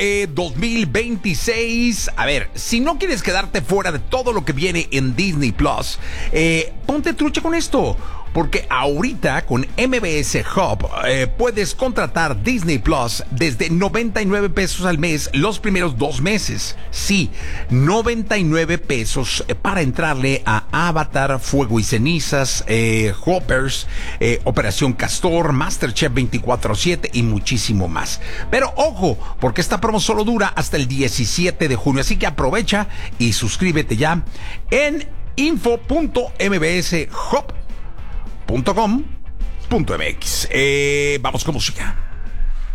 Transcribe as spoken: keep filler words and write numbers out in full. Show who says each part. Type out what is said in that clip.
Speaker 1: eh, dos mil veintiséis. A ver, si no quieres quedarte fuera de todo lo que viene en Disney Plus, eh, ponte trucha con esto. Porque ahorita con M B S Hub eh, puedes contratar Disney Plus desde noventa y nueve pesos al mes los primeros dos meses. Sí, noventa y nueve pesos para entrarle a Avatar, Fuego y Cenizas, eh, Hoppers, eh, Operación Castor, MasterChef veinticuatro siete y muchísimo más. Pero ojo, porque esta promo solo dura hasta el diecisiete de junio, así que aprovecha y suscríbete ya en info punto m b s hub punto com punto m x. Eh, vamos con música.